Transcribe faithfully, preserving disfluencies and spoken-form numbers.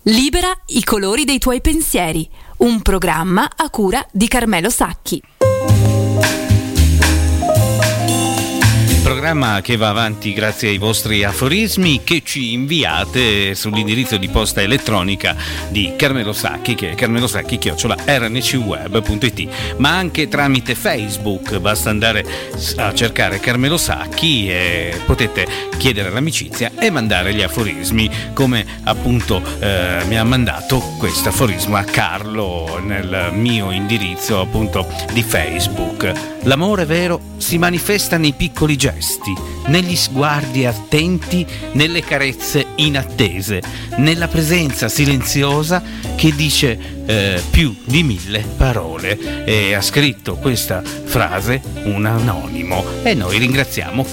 Libera i colori dei tuoi pensieri, un programma a cura di Carmelo Sacchi. Programma che va avanti grazie ai vostri aforismi che ci inviate sull'indirizzo di posta elettronica di Carmelo Sacchi, che è carmelosacchi chiocciola erre enne ci web punto it, ma anche tramite Facebook. Basta andare a cercare Carmelo Sacchi e potete chiedere l'amicizia e mandare gli aforismi, come appunto eh, mi ha mandato questo aforismo a Carlo nel mio indirizzo appunto di Facebook. L'amore vero si manifesta nei piccoli gesti, negli sguardi attenti, nelle carezze inattese, nella presenza silenziosa che dice eh, più di mille parole. E ha scritto questa frase un anonimo e noi ringraziamo